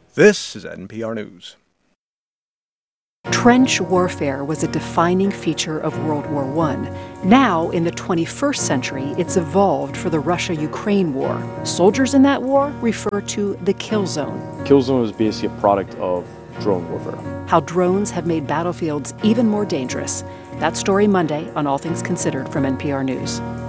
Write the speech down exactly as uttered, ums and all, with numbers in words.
This is N P R News. Trench warfare was a defining feature of World War One. Now, in the twenty-first century, it's evolved for the Russia-Ukraine war. Soldiers in that war refer to the kill zone. Kill zone is basically a product of drone warfare. How drones have made battlefields even more dangerous. That story Monday on All Things Considered from N P R News.